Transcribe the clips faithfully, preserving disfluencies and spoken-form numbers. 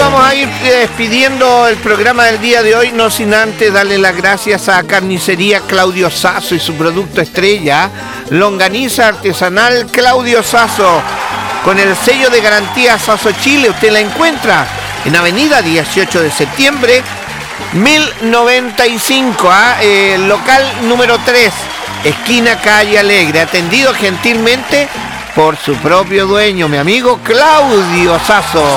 vamos a ir despidiendo el programa del día de hoy, no sin antes darle las gracias a Carnicería Claudio Sasso y su producto estrella, longaniza artesanal Claudio Sasso, con el sello de garantía Sasso Chile. Usted la encuentra en Avenida dieciocho de septiembre, mil noventa y cinco, ¿ah? eh, local número tres, esquina Calle Alegre, atendido gentilmente por su propio dueño, mi amigo Claudio Sasso.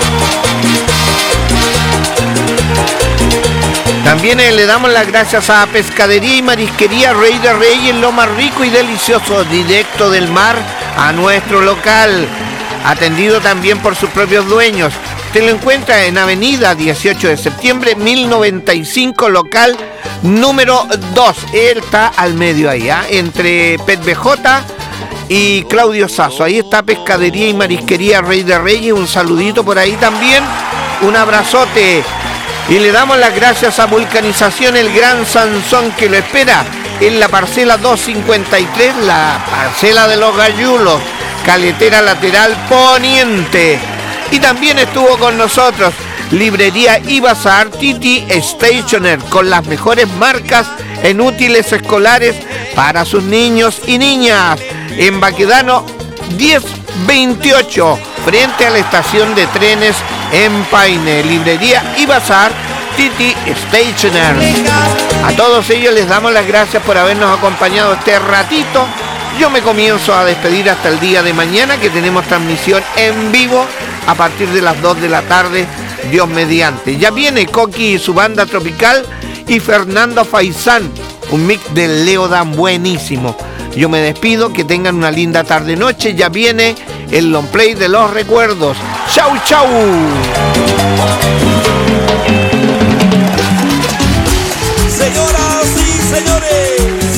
También eh, le damos las gracias a Pescadería y Marisquería Rey de Reyes, lo más rico y delicioso, directo del mar a nuestro local, atendido también por sus propios dueños. Usted lo encuentra en Avenida dieciocho de septiembre, mil noventa y cinco, local número dos. Él está al medio ahí, ¿eh? entre Pet B J y Claudio Sasso. Ahí está Pescadería y Marisquería Rey de Reyes. Un saludito por ahí también. Un abrazote. Y le damos las gracias a Vulcanización El Gran Sansón, que lo espera en la parcela doscientos cincuenta y tres, la parcela de los Gallulos, caletera lateral poniente. Y también estuvo con nosotros Librería y Bazar Titi Stationer, con las mejores marcas en útiles escolares para sus niños y niñas, en Baquedano diez veintiocho, frente a la estación de trenes en Paine. Librería y Bazar Titi Stationer. A todos ellos les damos las gracias por habernos acompañado este ratito. Yo me comienzo a despedir hasta el día de mañana, que tenemos transmisión en vivo a partir de las dos de la tarde, Dios mediante. Ya viene Coqui y su banda tropical y Fernando Faisán, un mix de Leodan buenísimo. Yo me despido, que tengan una linda tarde noche. Ya viene el long play de los recuerdos. Chau, chau. Señoras y señores,